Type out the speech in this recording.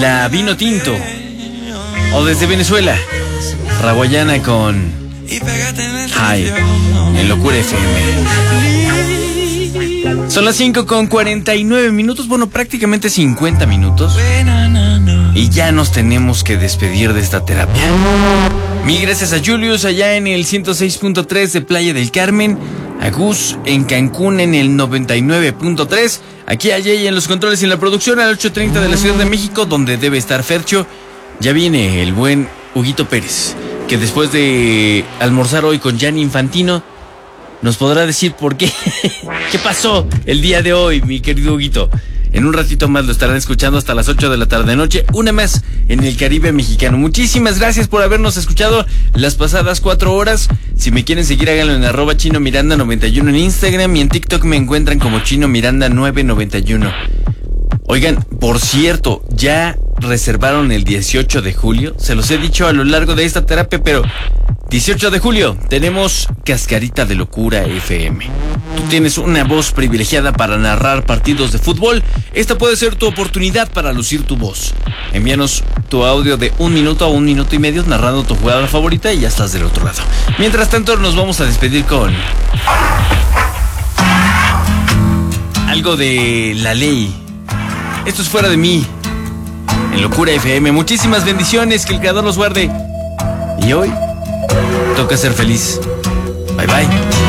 La Vino Tinto. O desde Venezuela, Raguayana con High en Locura FM. Son las 5:49. Bueno, prácticamente 50 minutos. Y ya nos tenemos que despedir de esta terapia. Mil gracias a Julius allá en el 106.3 de Playa del Carmen, a Gus en Cancún en el 99.3, aquí a Jay en los controles y en la producción, al 8:30 de la Ciudad de México, donde debe estar Fercho. Ya viene el buen Huguito Pérez, que después de almorzar hoy con Gianni Infantino, nos podrá decir por qué, qué pasó el día de hoy, mi querido Huguito. En un ratito más lo estarán escuchando hasta las 8 de la tarde-noche, una más en el Caribe mexicano. Muchísimas gracias por habernos escuchado las pasadas 4 horas. Si me quieren seguir, háganlo en @ChinoMiranda91 en Instagram, y en TikTok me encuentran como ChinoMiranda991. Oigan, por cierto, ya reservaron el 18 de julio. Se los he dicho a lo largo de esta terapia, pero 18 de julio tenemos Cascarita de Locura FM. Tú tienes una voz privilegiada para narrar partidos de fútbol. Esta puede ser tu oportunidad para lucir tu voz. Envíanos tu audio de 1 minuto a 1 minuto y medio narrando tu jugada favorita y ya estás del otro lado. Mientras tanto, nos vamos a despedir con algo de La Ley. Esto es Fuera de Mí en Locura FM. Muchísimas bendiciones, que el Creador los guarde. Y hoy toca ser feliz. Bye bye.